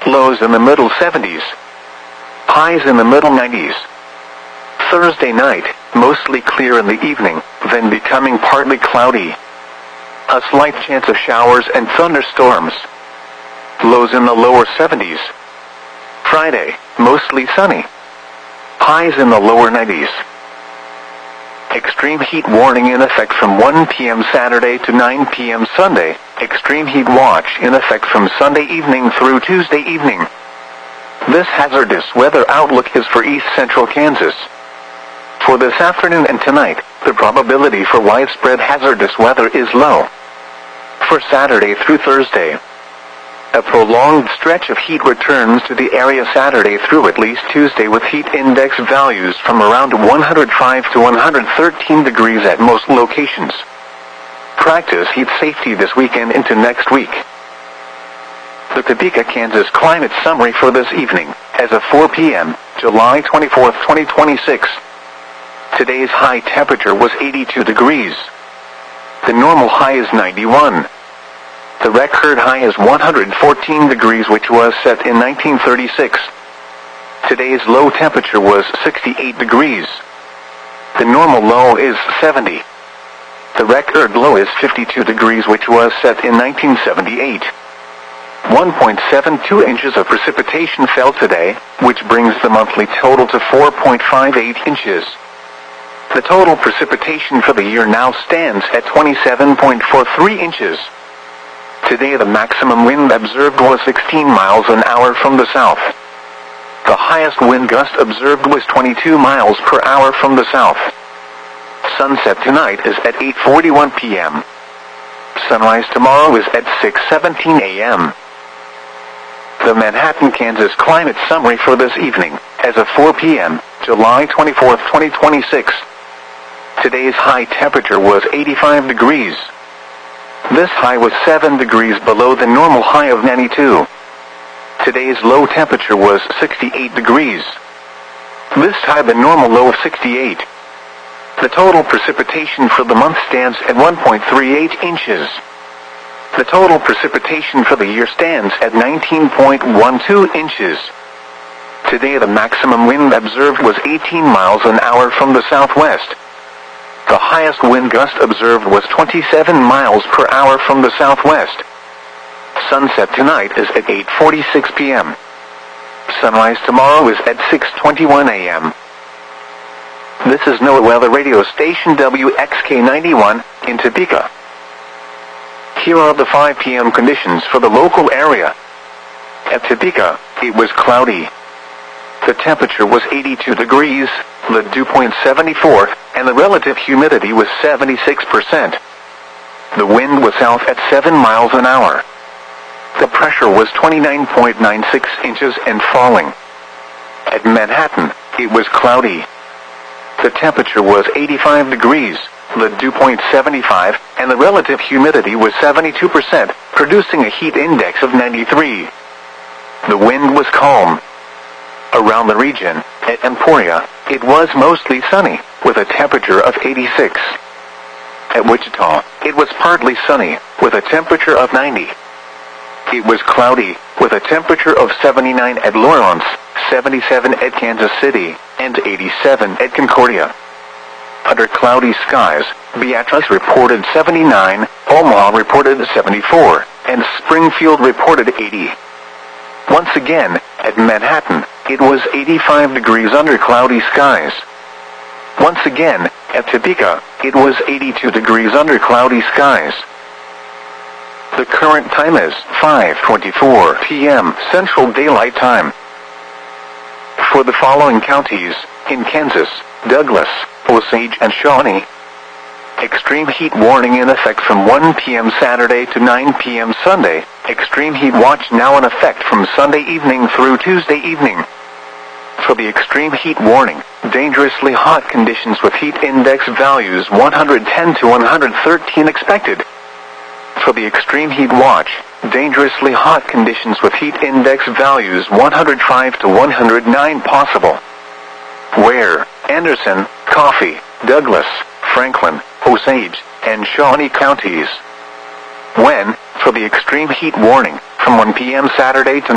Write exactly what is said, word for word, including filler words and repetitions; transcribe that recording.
Lows in the middle seventies. Highs in the middle nineties. Thursday night, mostly clear in the evening, then becoming partly cloudy. A slight chance of showers and thunderstorms. Lows in the lower seventies. Friday, mostly sunny. Highs in the lower nineties. Extreme heat warning in effect from one p m Saturday to nine p m Sunday. Extreme heat watch in effect from Sunday evening through Tuesday evening. This hazardous weather outlook is for east central Kansas. For this afternoon and tonight, the probability for widespread hazardous weather is low. For Saturday through Thursday, a prolonged stretch of heat returns to the area Saturday through at least Tuesday with heat index values from around one hundred five to one hundred thirteen degrees at most locations. Practice heat safety this weekend into next week. The Topeka, Kansas climate summary for this evening, as of four p m, July twenty-fourth, twenty twenty-six. Today's high temperature was eighty-two degrees. The normal high is ninety-one. The record high is one hundred fourteen degrees, which was set in nineteen thirty-six. Today's low temperature was sixty-eight degrees. The normal low is seventy. The record low is fifty-two degrees, which was set in nineteen seventy-eight. one point seven two inches of precipitation fell today, which brings the monthly total to four point five eight inches. The total precipitation for the year now stands at twenty-seven point four three inches. Today the maximum wind observed was sixteen miles an hour from the south. The highest wind gust observed was twenty-two miles per hour from the south. Sunset tonight is at eight forty-one p m Sunrise tomorrow is at six seventeen a m The Manhattan, Kansas climate summary for this evening, as of four p m, July twenty-fourth, twenty twenty-six. Today's high temperature was eighty-five degrees. This high was seven degrees below the normal high of ninety-two. Today's low temperature was sixty-eight degrees. This high the normal low of sixty-eight. The total precipitation for the month stands at one point three eight inches. The total precipitation for the year stands at nineteen point one two inches. Today the maximum wind observed was eighteen miles an hour from the southwest. The highest wind gust observed was twenty-seven miles per hour from the southwest. Sunset tonight is at eight forty-six p m Sunrise tomorrow is at six twenty-one a m This is NOAA Weather Radio Station W X K ninety-one in Topeka. Here are the five p m conditions for the local area. At Topeka, it was cloudy. The temperature was eighty-two degrees, the dew point seventy-four, and the relative humidity was seventy-six percent. The wind was south at seven miles an hour. The pressure was twenty-nine point nine six inches and falling. At Manhattan, it was cloudy. The temperature was eighty-five degrees, the dew point seventy-five, and the relative humidity was seventy-two percent, producing a heat index of ninety-three. The wind was calm. Around the region, at Emporia, it was mostly sunny, with a temperature of eighty-six. At Wichita, it was partly sunny, with a temperature of ninety. It was cloudy, with a temperature of seventy-nine at Lawrence, seventy-seven at Kansas City, and eighty-seven at Concordia. Under cloudy skies, Beatrice reported seventy-nine, Omaha reported seventy-four, and Springfield reported eighty. Once again, at Manhattan, it was eighty-five degrees under cloudy skies. Once again, at Topeka, it was eighty-two degrees under cloudy skies. The current time is five twenty-four p m Central Daylight Time. For the following counties, in Kansas, Douglas, Osage, and Shawnee, extreme heat warning in effect from one p m Saturday to nine p m Sunday. Extreme heat watch now in effect from Sunday evening through Tuesday evening. For the extreme heat warning, dangerously hot conditions with heat index values one hundred ten to one hundred thirteen expected. For the extreme heat watch, dangerously hot conditions with heat index values one hundred five to one hundred nine possible. Where Anderson, Coffee, Douglas, Franklin, Osage, and Shawnee counties. When, for the extreme heat warning, from one p m Saturday to